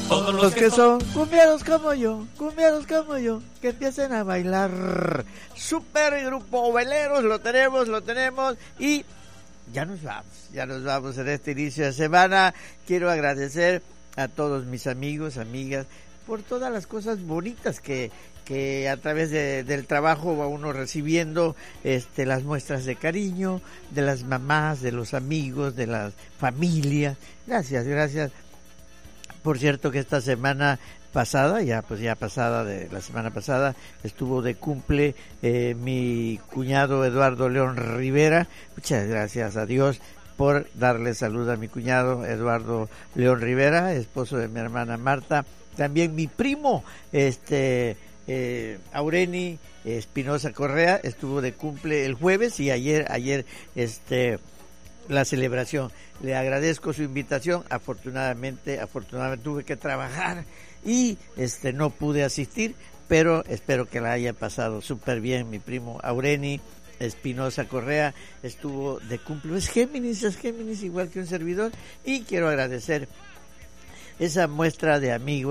Todos los que son cumbieros como yo, que empiecen a bailar. Super grupo Veleros, lo tenemos y ya nos vamos en este inicio de semana. Quiero agradecer a todos mis amigos, amigas, por todas las cosas bonitas que a través del trabajo va uno recibiendo, las muestras de cariño de las mamás, de los amigos, de las familias. Gracias. Por cierto que esta semana pasada, de la semana pasada, estuvo de cumple mi cuñado Eduardo León Rivera. Muchas gracias a Dios por darle salud a mi cuñado Eduardo León Rivera, esposo de mi hermana Marta. También mi primo, Aureni Espinosa Correa, estuvo de cumple el jueves y ayer la celebración. Le agradezco su invitación. Afortunadamente tuve que trabajar y no pude asistir, pero espero que la haya pasado súper bien. Mi primo Aureni Espinosa Correa estuvo de cumple. Es Géminis igual que un servidor, y quiero agradecer esa muestra de amigo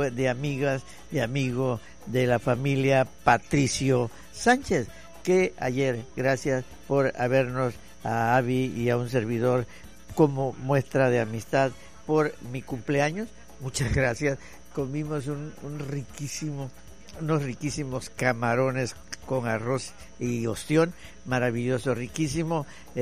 de la familia Patricio Sánchez, que ayer, gracias por habernos a Avi y a un servidor como muestra de amistad por mi cumpleaños. Muchas gracias. Comimos unos riquísimos camarones con arroz y ostión, maravilloso, riquísimo.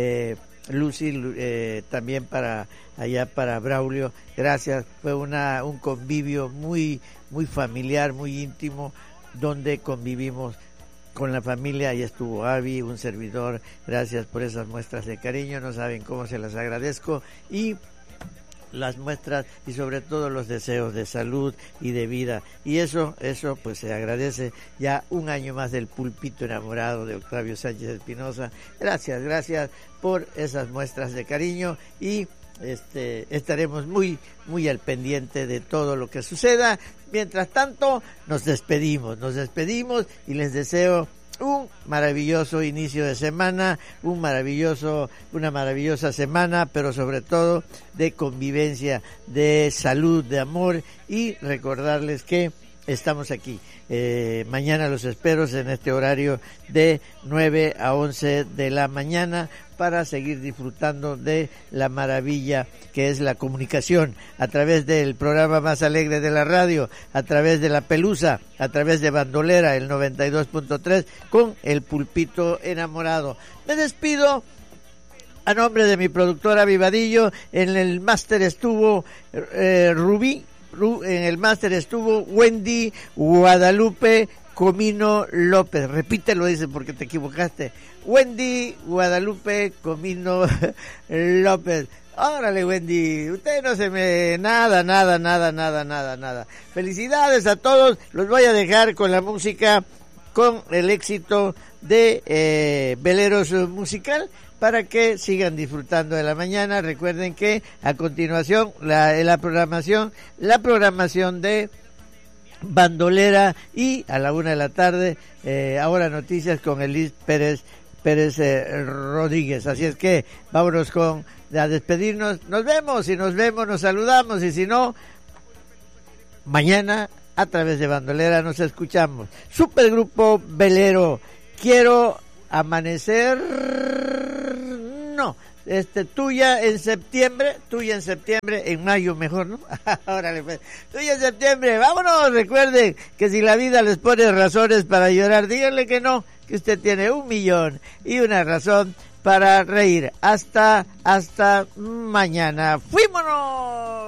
Lucy, también para Braulio, gracias. Fue un convivio muy familiar, muy íntimo, donde convivimos con la familia. Y estuvo Avi, un servidor. Gracias por esas muestras de cariño, no saben cómo se las agradezco, y las muestras y sobre todo los deseos de salud y de vida, y eso pues se agradece. Ya un año más del pulpito enamorado de Octavio Sánchez Espinosa. Gracias por esas muestras de cariño, y estaremos muy al pendiente de todo lo que suceda. Mientras tanto, nos despedimos y les deseo un maravilloso inicio de semana, una maravillosa semana, pero sobre todo de convivencia, de salud, de amor, y recordarles que estamos aquí. Mañana los espero en este horario de 9 a 11 de la mañana para seguir disfrutando de la maravilla que es la comunicación a través del programa más alegre de la radio, a través de La Pelusa, a través de Bandolera, el 92.3, con el pulpito enamorado. Me despido a nombre de mi productora Vivadillo. En el máster estuvo Rubí. En el máster estuvo Wendy Guadalupe Comino López. Repítelo, dice, porque te equivocaste. Wendy Guadalupe Comino López. Órale, Wendy, usted no se me... Nada. Felicidades a todos. Los voy a dejar con la música, con el éxito de Veleros Musical, para que sigan disfrutando de la mañana. Recuerden que a continuación la programación de Bandolera, y a la 1 de la tarde ahora noticias con Elis Pérez Rodríguez. Así es que vámonos a despedirnos. Nos vemos, nos saludamos, y si no, mañana a través de Bandolera nos escuchamos. Supergrupo Velero. Quiero amanecer, no, tuya en septiembre, en mayo mejor, ¿no? Órale, pues, tuya en septiembre. Vámonos. Recuerden que si la vida les pone razones para llorar, díganle que no, que usted tiene 1,000,001 razón para reír. Hasta mañana. ¡Fuímonos!